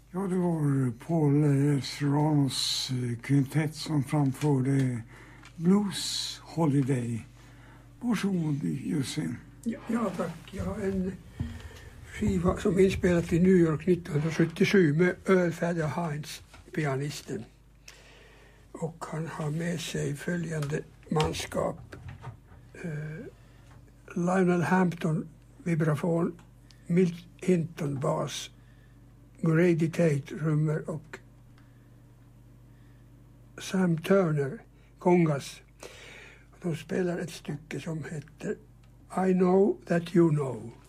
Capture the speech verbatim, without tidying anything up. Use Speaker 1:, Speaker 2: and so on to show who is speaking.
Speaker 1: Ja, det var Paul Serranos kvintett som framförde Blues Holiday. Varsågod, Jussi.
Speaker 2: Ja, ja, tack. Jag har en skiva som inspelat i New York nittonhundrasjuttiosju med Earl Feather Hines, pianisten. Och han har med sig följande manskap. Uh, Lionel Hampton, vibrafon, Milt Hinton, bas, Grady Tate, trummor och Sam Turner, kongas. De spelar ett stycke som heter I Know That You Know.